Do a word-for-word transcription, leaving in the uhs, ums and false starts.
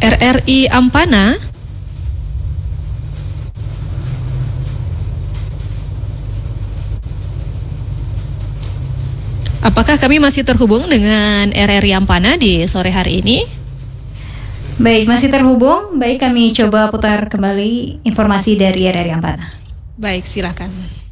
R R I Ampana. Apakah kami masih terhubung dengan R R I Ampana di sore hari ini? Baik, masih terhubung. Baik, kami coba putar kembali informasi dari R R I Ampana. Baik, silakan.